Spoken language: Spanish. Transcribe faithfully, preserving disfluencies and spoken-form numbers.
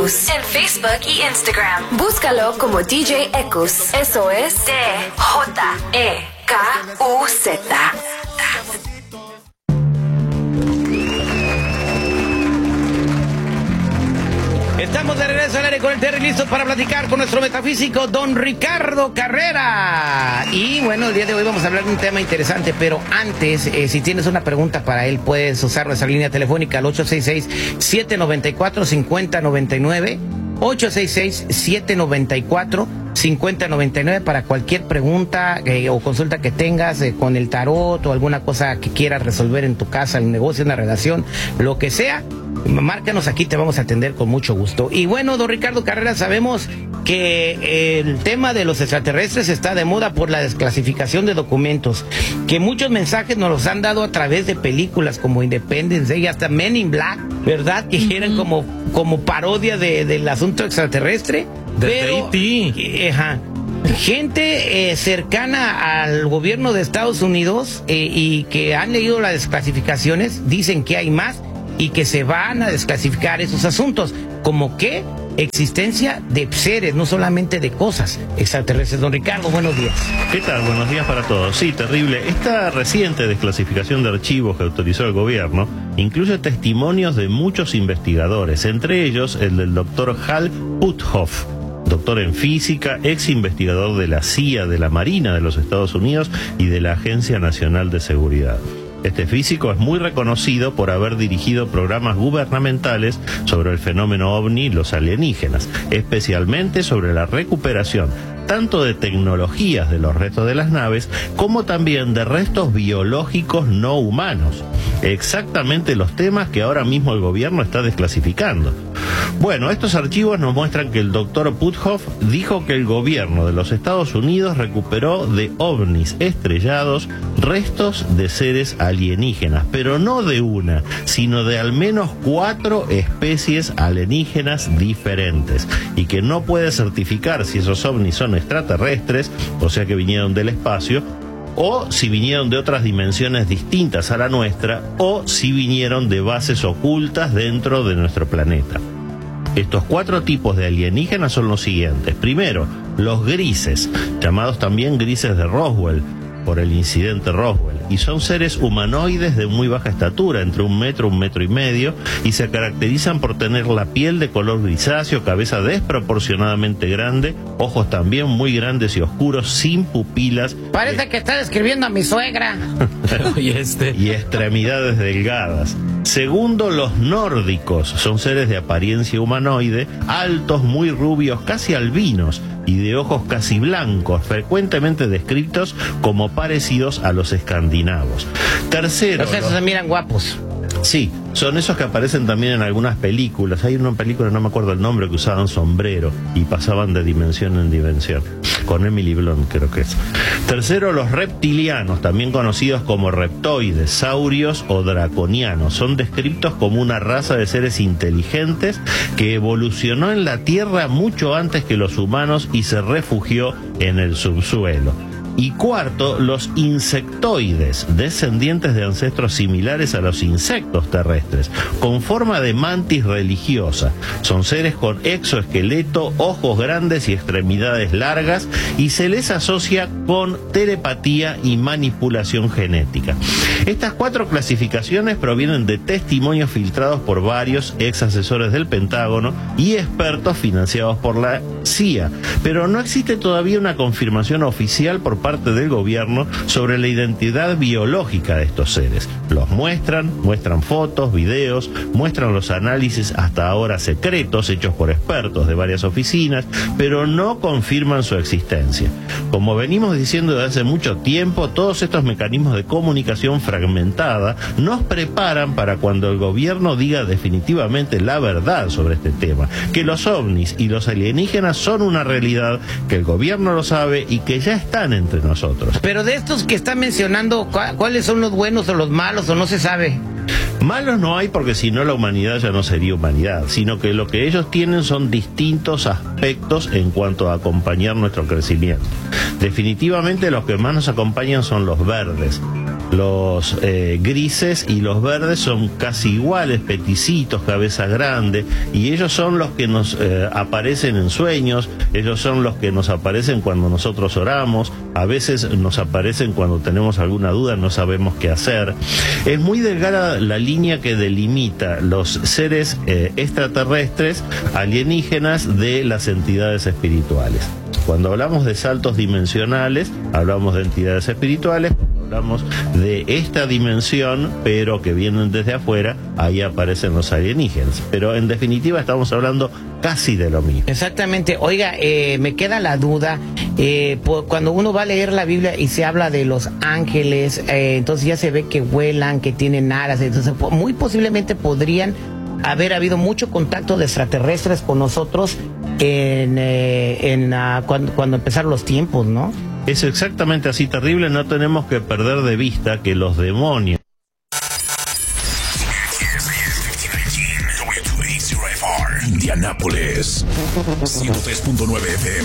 en Facebook y Instagram. Búscalo como D J Ekus. Eso es D J E K U Z. Estamos de regreso al aire con el Terry, listos para platicar con nuestro metafísico don Ricardo Carrera. Y bueno, el día de hoy vamos a hablar de un tema interesante, pero antes, eh, si tienes una pregunta para él, puedes usar nuestra línea telefónica al ocho seis seis, siete nueve cuatro, cinco cero nueve nueve, ocho seis seis, siete nueve cuatro, cinco cero nueve nueve para cualquier pregunta eh, o consulta que tengas eh, con el tarot o alguna cosa que quieras resolver en tu casa, el negocio, una relación, lo que sea. Márcanos aquí, te vamos a atender con mucho gusto. Y bueno, don Ricardo Carrera, sabemos que el tema de los extraterrestres está de moda por la desclasificación de documentos, que muchos mensajes nos los han dado a través de películas como Independence Day y hasta Men in Black, ¿verdad? Que uh-huh. eran como, como parodia de, del asunto extraterrestre. De E T Eh, ajá. Gente eh, cercana al gobierno de Estados Unidos eh, y que han leído las desclasificaciones dicen que hay más y que se van a desclasificar esos asuntos, como que existencia de seres, no solamente de cosas extraterrestres. Don Ricardo, buenos días. ¿Qué tal? Buenos días para todos. Sí, terrible. Esta reciente desclasificación de archivos que autorizó el gobierno incluye testimonios de muchos investigadores, entre ellos el del doctor Hal Puthoff, doctor en física, ex investigador de la C I A, de la Marina de los Estados Unidos y de la Agencia Nacional de Seguridad. Este físico es muy reconocido por haber dirigido programas gubernamentales sobre el fenómeno ovni y los alienígenas, especialmente sobre la recuperación tanto de tecnologías de los restos de las naves como también de restos biológicos no humanos. Exactamente los temas que ahora mismo el gobierno está desclasificando. Bueno, estos archivos nos muestran que el doctor Puthoff dijo que el gobierno de los Estados Unidos recuperó de ovnis estrellados restos de seres alienígenas, pero no de una, sino de al menos cuatro especies alienígenas diferentes, y que no puede certificar si esos ovnis son extraterrestres, o sea que vinieron del espacio, o si vinieron de otras dimensiones distintas a la nuestra, o si vinieron de bases ocultas dentro de nuestro planeta. Estos cuatro tipos de alienígenas son los siguientes. Primero, los grises, llamados también grises de Roswell, por el incidente Roswell, y son seres humanoides de muy baja estatura, entre un metro, un metro y medio, y se caracterizan por tener la piel de color grisáceo, cabeza desproporcionadamente grande, ojos también muy grandes y oscuros, sin pupilas. Parece eh, que está describiendo a mi suegra. y, este. y extremidades delgadas. Segundo, los nórdicos, son seres de apariencia humanoide, altos, muy rubios, casi albinos, y de ojos casi blancos, frecuentemente descritos como parecidos a los escandinavos. Tercero... Los esos los... se miran guapos. Sí, son esos que aparecen también en algunas películas. Hay una película, no me acuerdo el nombre, que usaban sombrero y pasaban de dimensión en dimensión. Con Emily Blunt, creo que es. Tercero, los reptilianos, también conocidos como reptoides, saurios o draconianos. Son descritos como una raza de seres inteligentes que evolucionó en la Tierra mucho antes que los humanos y se refugió en el subsuelo. Y cuarto, los insectoides, descendientes de ancestros similares a los insectos terrestres, con forma de mantis religiosa. Son seres con exoesqueleto, ojos grandes y extremidades largas, y se les asocia con telepatía y manipulación genética. Estas cuatro clasificaciones provienen de testimonios filtrados por varios ex asesores del Pentágono y expertos financiados por la C I A, pero no existe todavía una confirmación oficial por parte del gobierno sobre la identidad biológica de estos seres. Los muestran, muestran fotos, videos, muestran los análisis hasta ahora secretos hechos por expertos de varias oficinas, pero no confirman su existencia. Como venimos diciendo desde hace mucho tiempo, todos estos mecanismos de comunicación fragmentada nos preparan para cuando el gobierno diga definitivamente la verdad sobre este tema, que los ovnis y los alienígenas son una realidad, que el gobierno lo sabe y que ya están entre nosotros. Pero de estos que están mencionando, ¿cuáles son los buenos o los malos o no se sabe? Malos no hay, porque si no la humanidad ya no sería humanidad, sino que lo que ellos tienen son distintos aspectos en cuanto a acompañar nuestro crecimiento. Definitivamente los que más nos acompañan son los verdes. Los eh, grises y los verdes son casi iguales, peticitos, cabeza grande, y ellos son los que nos eh, aparecen en sueños, ellos son los que nos aparecen cuando nosotros oramos, a veces nos aparecen cuando tenemos alguna duda, no sabemos qué hacer. Es muy delgada la línea que delimita los seres eh, extraterrestres, alienígenas, de las entidades espirituales. Cuando hablamos de saltos dimensionales, hablamos de entidades espirituales. Hablamos de esta dimensión, pero que vienen desde afuera, ahí aparecen los alienígenas. Pero en definitiva estamos hablando casi de lo mismo. Exactamente. Oiga, eh, me queda la duda, eh, por, cuando uno va a leer la Biblia y se habla de los ángeles, eh, entonces ya se ve que vuelan, que tienen alas, entonces muy posiblemente podrían haber habido mucho contacto de extraterrestres con nosotros en, eh, en uh, cuando, cuando empezaron los tiempos, ¿no? Es exactamente así, terrible. No tenemos que perder de vista que los demonios Indianápolis ciento tres punto nueve F M.